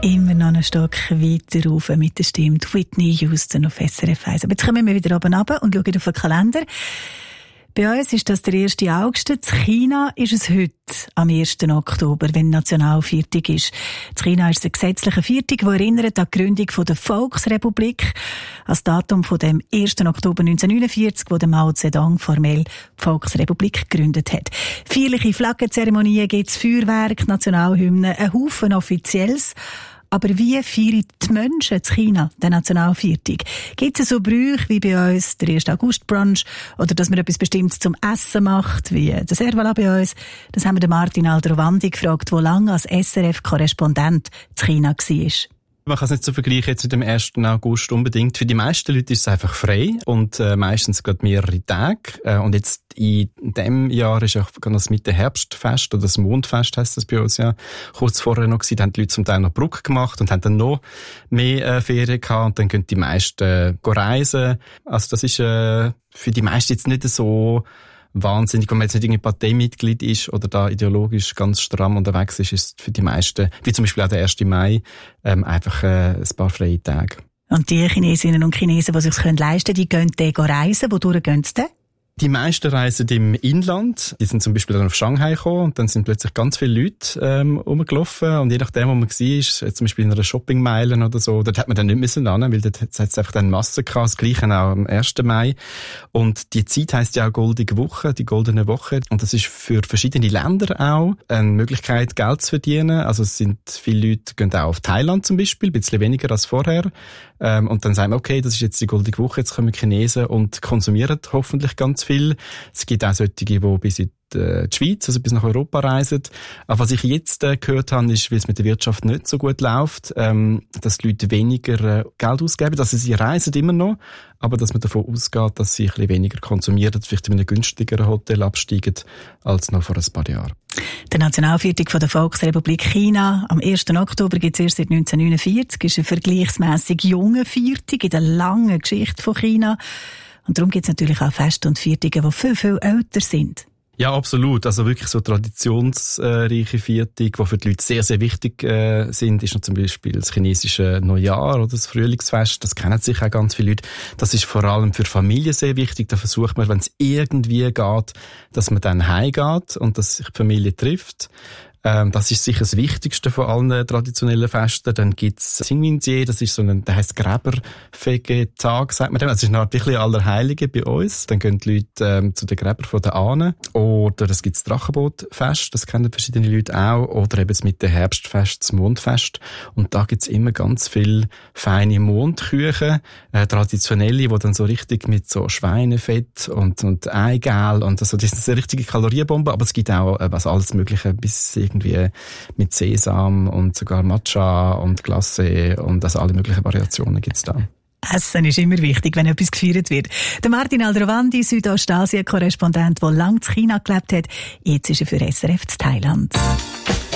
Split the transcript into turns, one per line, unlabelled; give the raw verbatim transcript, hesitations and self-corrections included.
Immer noch einen Stock weiter rauf mit der Stimme Whitney Houston auf S R F eins. Aber jetzt kommen wir wieder oben runter und schauen auf den Kalender. Bei uns ist das der erste August. In China ist es heute, am ersten Oktober, wenn Nationalviertag ist. In China ist es ein gesetzlicher Viertag, der erinnert an die Gründung der Volksrepublik, als Datum von dem ersten Oktober neunzehnhundertneunundvierzig, wo der Mao Zedong formell die Volksrepublik gegründet hat. Feierliche Flaggenzeremonien gibt es, Feuerwerk, Nationalhymnen, ein Haufen Offizielles. Aber wie feiern die Menschen in China den Nationalviertag? Gibt es so Brüche wie bei uns der ersten August-Brunch oder dass man etwas Bestimmtes zum Essen macht, wie das Servala bei uns? Das haben wir den Martin Aldrovandi gefragt, der lange als S R F-Korrespondent in China war.
Man kann es nicht so vergleichen jetzt mit dem ersten August unbedingt. Für die meisten Leute ist es einfach frei und äh, meistens gerade mehrere Tage. Äh, und jetzt in diesem Jahr ist auch das mit dem Herbstfest oder das Mondfest heisst das bei uns ja kurz vorher noch gewesen. Da haben die Leute zum Teil noch Brücke gemacht und haben dann noch mehr äh, Ferien gehabt und dann können die meisten äh, reisen. Also das ist äh, für die meisten jetzt nicht so wahnsinnig, wenn man jetzt nicht irgendwie Parteimitglied ist oder da ideologisch ganz stramm unterwegs ist, ist für die meisten, wie zum Beispiel auch der ersten Mai, ähm, einfach äh, ein paar freie Tage.
Und die Chinesinnen und Chinesen, die sich das leisten können, die gehen reisen. Wodurch gehen sie denn?
Die meisten reisen im Inland. Die sind zum Beispiel dann auf Shanghai gekommen und dann sind plötzlich ganz viele Leute ähm, rumgelaufen und je nachdem, wo man war, zum Beispiel in einer Shoppingmeile oder so, dort hat man dann nicht müssen hin, weil dort hat es einfach dann Massen gehabt, das Gleiche auch am ersten Mai. Und die Zeit heisst ja auch Goldige Woche, die Goldene Woche. Und das ist für verschiedene Länder auch eine Möglichkeit, Geld zu verdienen. Also es sind viele Leute, gehen auch auf Thailand zum Beispiel, ein bisschen weniger als vorher. Ähm, und dann sagen wir, okay, das ist jetzt die Goldige Woche, jetzt kommen Chinesen und konsumieren hoffentlich ganz viel. Es gibt auch solche, die bis in die Schweiz, also bis nach Europa reisen. Aber was ich jetzt äh, gehört habe, ist, weil es mit der Wirtschaft nicht so gut läuft, ähm, dass die Leute weniger äh, Geld ausgeben. Also sie reisen immer noch, aber dass man davon ausgeht, dass sie ein bisschen weniger konsumieren, vielleicht in einem günstigeren Hotel absteigen als noch vor ein paar Jahren.
Der Nationalviertag von der Volksrepublik China am ersten Oktober gibt es erst seit neunzehnhundertneunundvierzig, ist ein vergleichsmässig junger Viertag in der langen Geschichte von China. Und darum gibt es natürlich auch Feste und Viertage, die viel, viel älter sind.
Ja, absolut. Also wirklich so traditionsreiche Viertage, die für die Leute sehr, sehr wichtig äh, sind, ist noch zum Beispiel das chinesische Neujahr oder das Frühlingsfest. Das kennen sicher auch ganz viele Leute. Das ist vor allem für Familien sehr wichtig. Da versucht man, wenn es irgendwie geht, dass man dann heimgeht und dass sich die Familie trifft. Ähm, das ist sicher das Wichtigste von allen traditionellen Festen. Dann gibt's Xingminjie, das ist so ein, der heisst Gräberfegetag, sagt man dem. Das ist eine Art wirklich Allerheiligen bei uns. Dann gehen die Leute ähm, zu den Gräbern von den Ahnen. Oder es gibt das Drachenbootfest, das kennen verschiedene Leute auch. Oder eben mit dem Herbstfest, das Mondfest. Und da gibt's immer ganz viele feine Mondküchen, äh, traditionelle, die dann so richtig mit so Schweinefett und, und Eigelb und so, das ist eine richtige Kalorienbombe. Aber es gibt auch äh, was alles Mögliche bis irgendwie mit Sesam und sogar Matcha und Glacé und also alle möglichen Variationen gibt's da.
Essen ist immer wichtig, wenn etwas gefeiert wird. Der Martin Aldrovandi, Südostasien-Korrespondent, der lange in China gelebt hat, jetzt ist er für S R F in Thailand.